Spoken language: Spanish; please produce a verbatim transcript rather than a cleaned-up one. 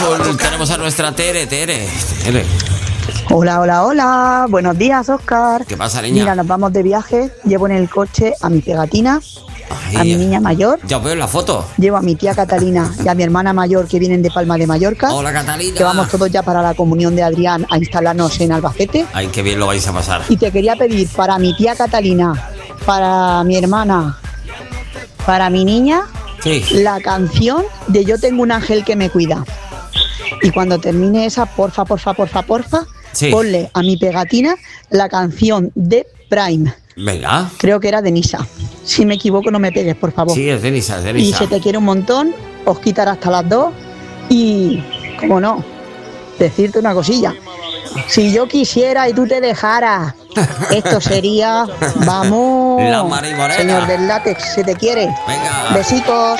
azul tenemos a nuestra Tere, Tere, Tere. Hola, hola, hola. Buenos días, Óscar. ¿Qué pasa, niña? Mira, nos vamos de viaje. Llevo en el coche a mi pegatina, Ay, a mi niña mayor. Ya os veo en la foto. Llevo a mi tía Catalina y a mi hermana mayor que vienen de Palma de Mallorca. Hola, Catalina. Que vamos todos ya para la comunión de Adrián a instalarnos en Albacete. Ay, qué bien lo vais a pasar. Y te quería pedir para mi tía Catalina, para mi hermana, para mi niña, sí, la canción de Yo tengo un ángel que me cuida. Y cuando termine esa, porfa, porfa, porfa, porfa, sí, ponle a mi pegatina la canción de Prime. Venga. Creo que era de Nisa. Si me equivoco, no me pegues, por favor. Sí, es de Nisa, es de Nisa. Y se te quiere un montón, os quitará hasta las dos. Y, como no, decirte una cosilla. Si yo quisiera y tú te dejaras, esto sería, vamos, la Mari Morena. Señor del látex, se te quiere. Venga. Besitos.